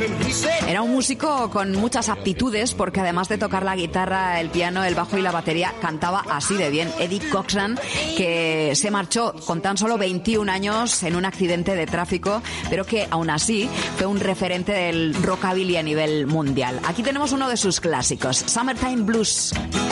Era un músico con muchas aptitudes porque además de tocar la guitarra, el piano, el bajo y la batería, cantaba así de bien. Eddie Cochran, que se marchó con tan solo 21 años en un accidente de tráfico, pero que aún así fue un referente del rockabilly a nivel mundial. Aquí tenemos uno de sus clásicos, Summertime Blues.